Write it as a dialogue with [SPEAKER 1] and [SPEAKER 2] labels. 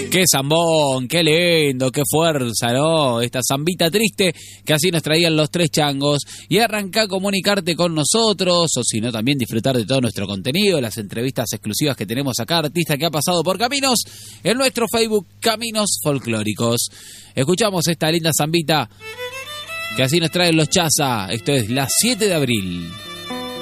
[SPEAKER 1] Qué zambón, qué lindo, qué fuerza, ¿no? Esta zambita triste que así nos traían los tres changos. Y arranca a comunicarte con nosotros, o si no, también disfrutar de todo nuestro contenido, las entrevistas exclusivas que tenemos acá, artista que ha pasado por Caminos, en nuestro Facebook Caminos Folclóricos. Escuchamos esta linda zambita que así nos traen los Chaza. Esto es las 7 de abril.